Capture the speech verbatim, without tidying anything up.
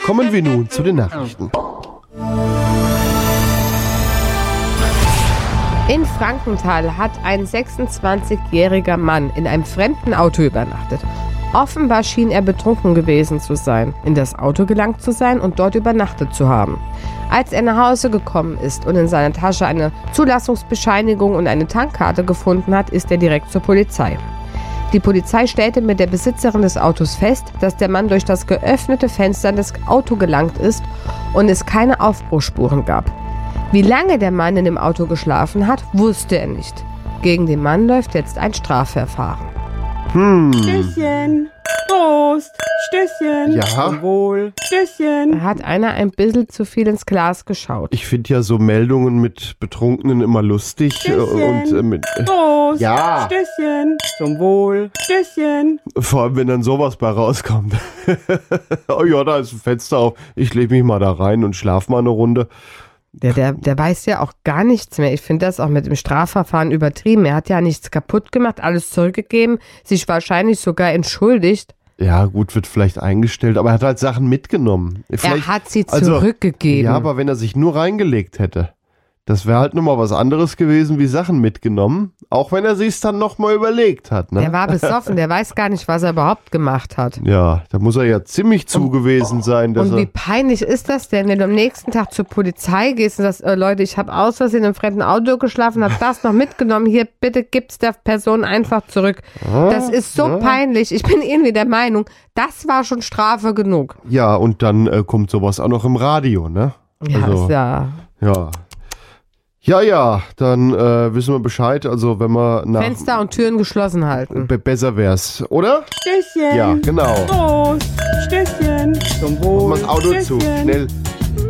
Kommen wir nun zu den Nachrichten. In Frankenthal hat ein sechsundzwanzigjähriger Mann in einem fremden Auto übernachtet. Offenbar schien er betrunken gewesen zu sein, in das Auto gelangt zu sein und dort übernachtet zu haben. Als er nach Hause gekommen ist und in seiner Tasche eine Zulassungsbescheinigung und eine Tankkarte gefunden hat, ist er direkt zur Polizei. Die Polizei stellte mit der Besitzerin des Autos fest, dass der Mann durch das geöffnete Fenster in das Auto gelangt ist und es keine Aufbruchsspuren gab. Wie lange der Mann in dem Auto geschlafen hat, wusste er nicht. Gegen den Mann läuft jetzt ein Strafverfahren. Hm. Stößchen. Prost. Stößchen. Ja. Zum Wohl. Stößchen. Hat einer ein bisschen zu viel ins Glas geschaut. Ich finde ja so Meldungen mit Betrunkenen immer lustig. äh, und äh, mit, äh, Prost. Ja. Stößchen. Zum Wohl. Stößchen. Vor allem, wenn dann sowas bei rauskommt. Oh ja, da ist ein Fenster auf. Ich lege mich mal da rein und schlaf mal eine Runde. Der, der, der weiß ja auch gar nichts mehr. Ich finde das auch mit dem Strafverfahren übertrieben. Er hat ja nichts kaputt gemacht, alles zurückgegeben, sich wahrscheinlich sogar entschuldigt. Ja, gut, wird vielleicht eingestellt, aber er hat halt Sachen mitgenommen. Vielleicht, er hat sie also, zurückgegeben. Ja, aber wenn er sich nur reingelegt hätte, das wäre halt nochmal was anderes gewesen wie Sachen mitgenommen, auch wenn er sich's dann nochmal überlegt hat. Ne? Der war besoffen, der weiß gar nicht, was er überhaupt gemacht hat. Ja, da muss er ja ziemlich zu gewesen sein. Dass Und wie er peinlich ist das denn, wenn du am nächsten Tag zur Polizei gehst und sagst, äh, Leute, ich habe aus Versehen im fremden Auto geschlafen, habe das noch mitgenommen, hier, bitte gib's der Person einfach zurück. Das ist so peinlich. Ich bin irgendwie der Meinung, das war schon Strafe genug. Ja, und dann äh, kommt sowas auch noch im Radio, ne? Ja, Also, ist ja... ja. Ja, ja, dann äh, wissen wir Bescheid. Also wenn wir nach Fenster und Türen geschlossen halten. Be- besser wär's, oder? Stößchen. Ja, genau. Prost. Stößchen. Zum Wohl. Mach mal das Auto zu, Stößchen. schnell.